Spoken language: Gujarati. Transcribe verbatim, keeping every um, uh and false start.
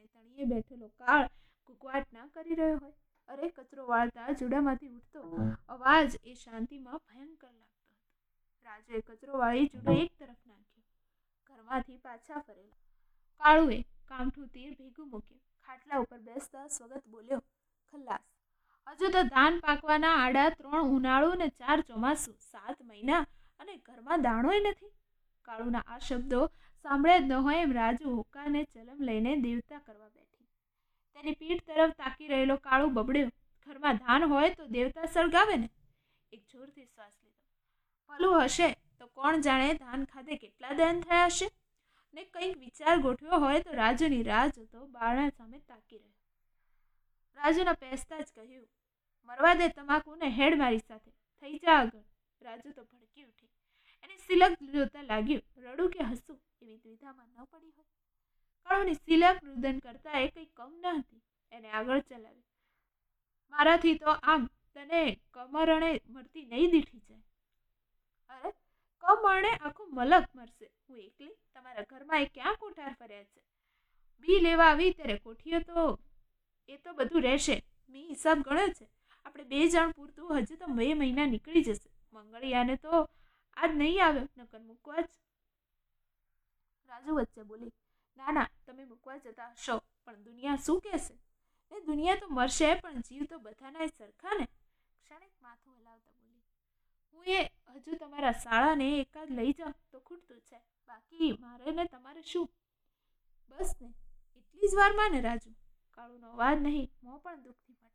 તળિયે બેઠેલો કાળ કુકવાટ ના કરી રહ્યો હોય? અરે, કચરો વાળતા જુડામાંથી ઉઠતો અવાજ એ શાંતિમાં ભયંકર લાગતો હતો. રાજુએ કચરો વાળી જુડો એક તરફ નાખ્યો. ઘરમાંથી પાછા ફરેલા કાળુએ કામઠું તીર ભેગું મૂક્યું. ખાટલા ઉપર બેસતા સ્વગત બોલ્યો, ખલ્લાસ. હજુ તો ધાન પાકવાના આડા ત્રણ ઉનાળુ ને ચાર ચોમાસું, સાત મહિના, અને ઘરમાં દાણોય નથી. કાળુના આ શબ્દો સાંભળ્યા જ ન હોય એમ રાજુ હોકાને ચલમ લઈને દેવતા કરવા બેઠી. તેની પીઠ તરફ તાકી રહેલો કાળુ બબડ્યો, ઘરમાં ધાન હોય તો દેવતા સળગાવે ને? એક જોરથી શ્વાસ લીધો. ભલું હશે તો કોણ જાણે ધાન ખાધે કેટલા દહન થયા હશે? ને કંઈક વિચાર ગોઠવ્યો હોય તો રાજુની રાહ જોતો બારણા સામે તાકી રહ્યો. રાજુના પેસતા જ કહ્યું, મરવા દે તમાકુને હેડ મારી સાથે, થઈ જા આગળ. રાજુ તો ભડકી ઉઠી. એની સિલક જોતા લાગ્યું, રડું કે હસું એવી દ્વિધામાં ન પડી હોય. કાળુની સિલક રુદન કરતા એ કંઈ કમ ન હતી. એને આગળ ચલાવી. મારાથી તો આમ તને કમરણે મરતી નહીં દીઠી જાય. અરે, કમરણે આખું મલક મરશે. હું એકલી? તમારા ઘરમાં એ ક્યાં કોઠાર ફર્યા છે? બી લેવા આવી ત્યારે કોઠીઓ તો એ તો બધું રહેશે. મેં હિસાબ ગણ્યો છે. આપણે બે જણ પૂરતું હજુ તો બે મહિના નીકળી જશે. મંગળિયાને તો આજ નહીં આવ્યો, નકર મૂકવા જ. રાજુ વચ્ચે બોલી, ના ના, તમે મૂકવા જતા હશો, પણ દુનિયા શું કહેશે? ને દુનિયા તો મરશે, પણ જીવ તો બધાના સરખા ને? ક્ષણિક માથું હલાવતા બોલી, હું એ હજુ તમારા શાળાને એકાદ લઈ જાઉં તો ખૂટતું છે. બાકી મારે ને તમારે શું? બસ ને, એટલી જ વારમાં ને રાજુ? કાળુનો અવાજ નહીં, મોં પણ દુઃખથી